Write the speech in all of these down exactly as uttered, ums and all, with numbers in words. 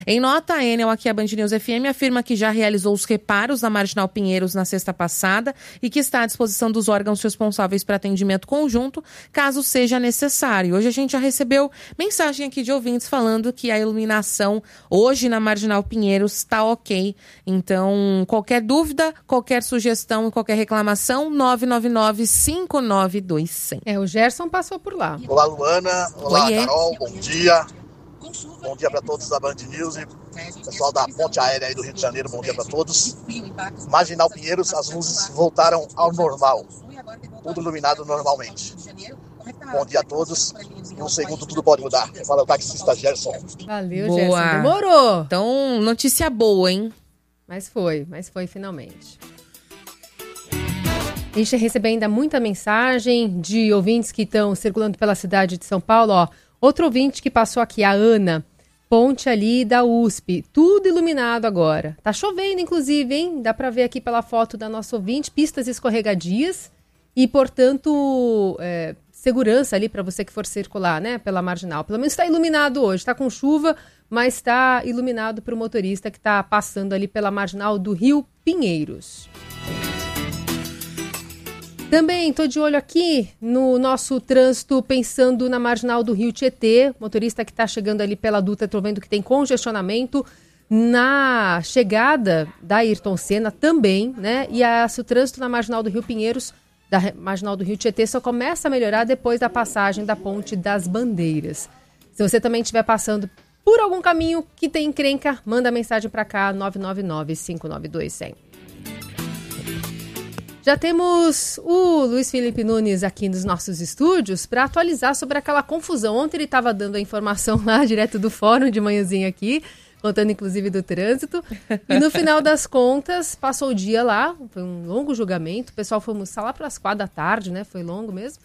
Em nota, a Enel, aqui a Band News F M, afirma que já realizou os reparos na Marginal Pinheiros na sexta passada e que está à disposição dos órgãos responsáveis para atendimento conjunto, caso seja necessário. Hoje a gente já recebeu mensagem aqui de ouvintes falando que a iluminação hoje na Marginal Pinheiros está ok. Então, qualquer dúvida, qualquer sugestão e qualquer reclamação, nove nove nove, cinco nove dois, zero zero. É, o Gerson passou por lá. Olá, Luana. Olá, Oiê. Carol. Bom dia. Bom dia para todos da Band News e pessoal da Ponte Aérea aí do Rio de Janeiro. Bom dia para todos. Marginal Pinheiros, as luzes voltaram ao normal. Tudo iluminado normalmente. Bom dia a todos. Em um segundo tudo pode mudar. Fala o taxista Gerson. Valeu, Boa. Gerson. Demorou. Então, notícia boa, hein? Mas foi, mas foi finalmente. A gente recebeu ainda muita mensagem de ouvintes que estão circulando pela cidade de São Paulo, ó. Outro ouvinte que passou aqui, a Ana, ponte ali da U S P, tudo iluminado agora. Tá chovendo, inclusive, hein? Dá pra ver aqui pela foto da nossa ouvinte, pistas escorregadias e, portanto, é, segurança ali para você que for circular, né, pela Marginal. Pelo menos está iluminado hoje, tá com chuva, mas está iluminado para o motorista que está passando ali pela Marginal do Rio Pinheiros. Também estou de olho aqui no nosso trânsito, pensando na Marginal do Rio Tietê. Motorista que está chegando ali pela Dutra, estou vendo que tem congestionamento na chegada da Ayrton Senna também, né? E a, o trânsito na Marginal do Rio Pinheiros, da Marginal do Rio Tietê, só começa a melhorar depois da passagem da Ponte das Bandeiras. Se você também estiver passando por algum caminho que tem encrenca, manda mensagem para cá, nove nove nove, cinco nove dois, zero zero. Já temos o Luiz Felipe Nunes aqui nos nossos estúdios para atualizar sobre aquela confusão. Ontem ele estava dando a informação lá direto do fórum de manhãzinha aqui, contando inclusive do trânsito. E no final das contas, passou o dia lá, foi um longo julgamento. O pessoal foi almoçar lá para as quatro da tarde, né? Foi longo mesmo.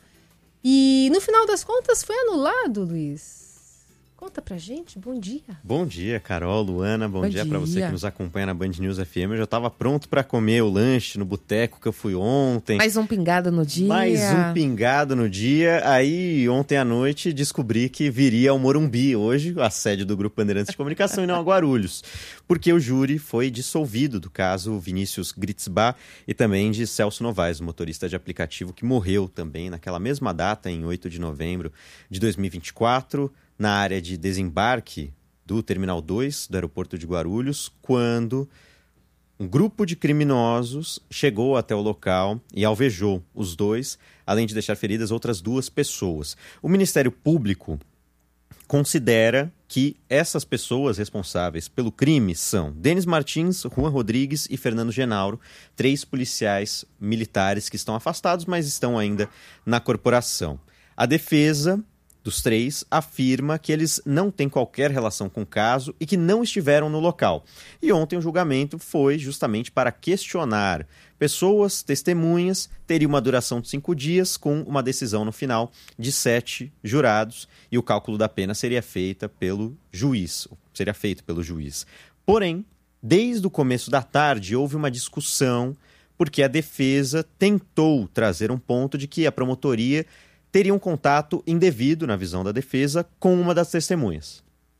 E no final das contas foi anulado, Luiz. Conta pra gente, bom dia. Bom dia, Carol, Luana, bom, bom dia, dia. para você que nos acompanha na Band News F M. Eu já estava pronto para comer o lanche no boteco que eu fui ontem. Mais um pingado no dia. Mais um pingado no dia. Aí, ontem à noite, descobri que viria ao Morumbi hoje, a sede do Grupo Bandeirantes de Comunicação, e não a Guarulhos. Porque o júri foi dissolvido do caso Vinícius Gritzbach e também de Celso Novaes, o motorista de aplicativo que morreu também naquela mesma data, em oito de novembro de dois mil e vinte e quatro, na área de desembarque do Terminal dois do aeroporto de Guarulhos, quando um grupo de criminosos chegou até o local e alvejou os dois, além de deixar feridas outras duas pessoas. O Ministério Público considera que essas pessoas responsáveis pelo crime são Denis Martins, Juan Rodrigues e Fernando Genauro, três policiais militares que estão afastados, mas estão ainda na corporação. A defesa dos três afirma que eles não têm qualquer relação com o caso e que não estiveram no local. E ontem o julgamento foi justamente para questionar pessoas, testemunhas, teria uma duração de cinco dias com uma decisão no final de sete jurados e o cálculo da pena seria feita pelo juiz, seria feito pelo juiz. Porém, desde o começo da tarde houve uma discussão porque a defesa tentou trazer um ponto de que a promotoria teria um contato indevido, na visão da defesa, com uma das testemunhas.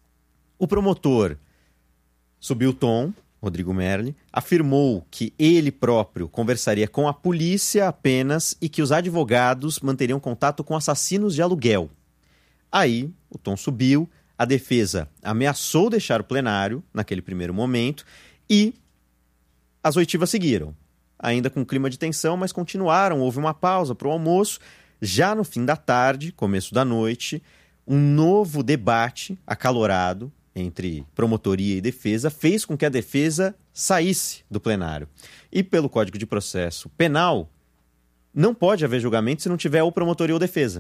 O promotor subiu o tom, Rodrigo Merli, afirmou que ele próprio conversaria com a polícia apenas e que os advogados manteriam contato com assassinos de aluguel. Aí, o tom subiu, a defesa ameaçou deixar o plenário naquele primeiro momento e as oitivas seguiram. Ainda com clima de tensão, mas continuaram, houve uma pausa para o almoço. Já no fim da tarde, começo da noite, um novo debate acalorado entre promotoria e defesa fez com que a defesa saísse do plenário. E pelo Código de Processo Penal, não pode haver julgamento se não tiver ou promotoria ou defesa.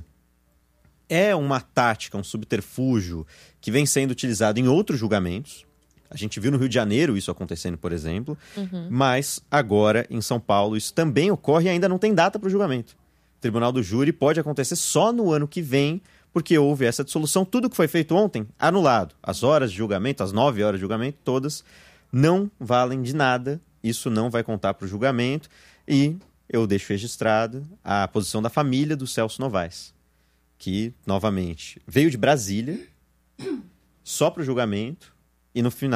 É uma tática, um subterfúgio que vem sendo utilizado em outros julgamentos. A gente viu no Rio de Janeiro isso acontecendo, por exemplo, uhum. Mas agora em São Paulo isso também ocorre e ainda não tem data para o julgamento. O Tribunal do Júri pode acontecer só no ano que vem, porque houve essa dissolução. Tudo que foi feito ontem, anulado. As horas de julgamento, as nove horas de julgamento, todas não valem de nada. Isso não vai contar para o julgamento. E eu deixo registrado a posição da família do Celso Novaes, que, novamente, veio de Brasília só para o julgamento E no final